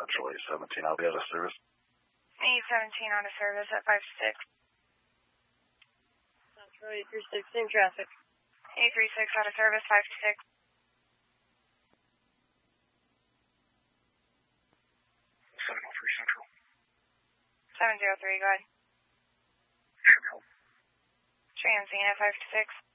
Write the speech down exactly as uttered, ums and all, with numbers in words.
Central eight seventeen, I'll be out of service. eight seventeen out of service at five six. Central eight three six, same traffic. eight three six out of service, five six. seven oh three Central. seven zero three, go ahead. Should help. Transient at five six.